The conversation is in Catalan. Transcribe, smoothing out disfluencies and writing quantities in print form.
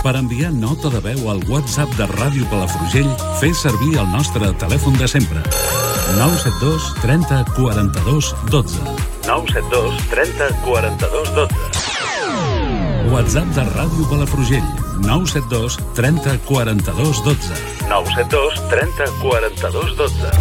Per enviar nota de veu al WhatsApp de Ràdio Palafrugell, fes servir el nostre telèfon de sempre. 972 30 42 12. 972 30 42 12. WhatsApp de Ràdio Palafrugell. 972 30 42 12. 972 30 42 12.